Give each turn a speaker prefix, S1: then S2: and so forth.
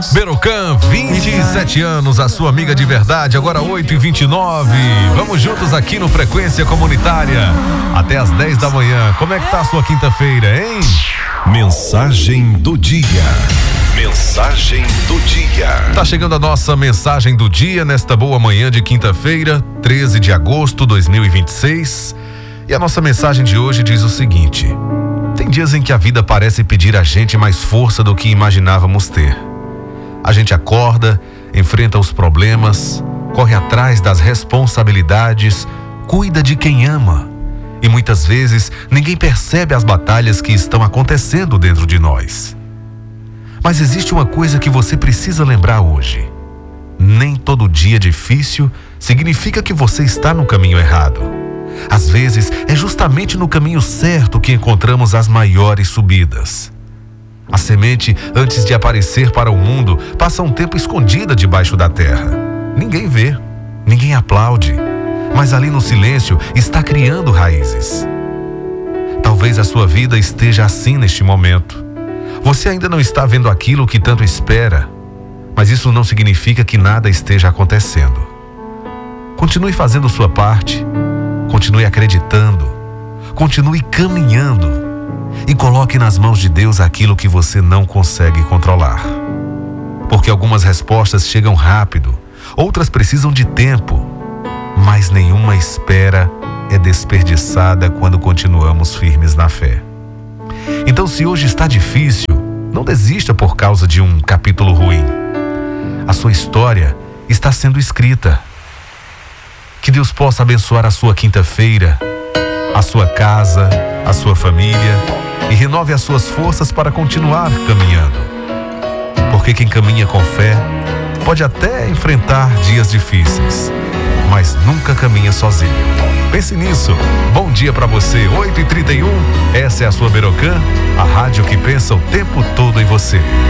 S1: Berocan, 27 anos, a sua amiga de verdade, agora 8h29. Vamos juntos aqui no Frequência Comunitária, até as 10 da manhã. Como é que tá a sua quinta-feira, hein?
S2: Mensagem do dia. Mensagem do dia.
S1: Tá chegando a nossa mensagem do dia nesta boa manhã de quinta-feira, 13 de agosto de 2026. E a nossa mensagem de hoje diz o seguinte: tem dias em que a vida parece pedir a gente mais força do que imaginávamos ter. A gente acorda, enfrenta os problemas, corre atrás das responsabilidades, cuida de quem ama. E muitas vezes ninguém percebe as batalhas que estão acontecendo dentro de nós. Mas existe uma coisa que você precisa lembrar hoje: nem todo dia difícil significa que você está no caminho errado. Às vezes é justamente no caminho certo que encontramos as maiores subidas. A semente, antes de aparecer para o mundo, passa um tempo escondida debaixo da terra. Ninguém vê, ninguém aplaude, mas ali no silêncio está criando raízes. Talvez a sua vida esteja assim neste momento. Você ainda não está vendo aquilo que tanto espera, mas isso não significa que nada esteja acontecendo. Continue fazendo sua parte, continue acreditando, continue caminhando. E coloque nas mãos de Deus aquilo que você não consegue controlar. Porque algumas respostas chegam rápido, outras precisam de tempo, mas nenhuma espera é desperdiçada quando continuamos firmes na fé. Então, se hoje está difícil, não desista por causa de um capítulo ruim. A sua história está sendo escrita. Que Deus possa abençoar a sua quinta-feira, a sua casa, a sua família, e renove as suas forças para continuar caminhando. Porque quem caminha com fé pode até enfrentar dias difíceis, mas nunca caminha sozinho. Pense nisso. Bom dia para você. 8h31, essa é a sua Berocan, a rádio que pensa o tempo todo em você.